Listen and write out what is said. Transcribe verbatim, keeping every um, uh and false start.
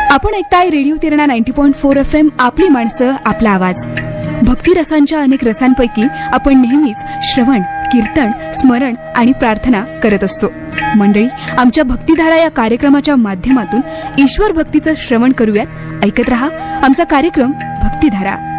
आपण ऐकताय radio तिरणा ninety point four F M, आपली माणसं आपला आवाज. भक्ती रसांच्या अनेक रसांपैकी आपण नेहमीच श्रवण, कीर्तन, स्मरण आणि प्रार्थना करत असतो. मंडळी, आमच्या भक्तिधारा या कार्यक्रमाच्या माध्यमातून ईश्वर भक्तीचं श्रवण करूयात. ऐकत रहा आमचा कार्यक्रम भक्तिधारा.